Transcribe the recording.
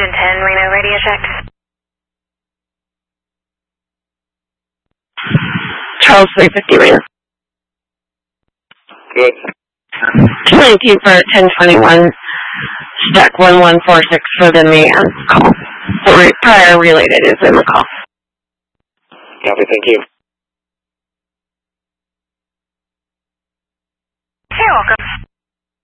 Engine 10, Reno, radio check. Charles 350 Reno. Good. 22 for 1021, stack 1146 for the man call. The prior related is in the call. Copy, thank you.